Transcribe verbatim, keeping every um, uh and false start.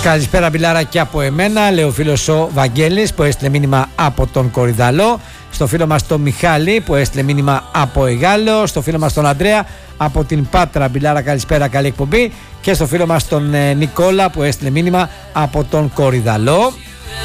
Καλησπέρα Μπιλάρα και από εμένα, λέει ο φίλος ο Βαγγέλης που έστειλε μήνυμα από τον Κορυδαλό. Στο φίλο μας τον Μιχάλη που έστειλε μήνυμα από Εγάλεο. Στο φίλο μας τον Ανδρέα από την Πάτρα. Μπιλάρα, καλησπέρα, καλή εκπομπή. Και στο φίλο μας τον ε, Νικόλα που έστειλε μήνυμα από τον Κορυδαλό.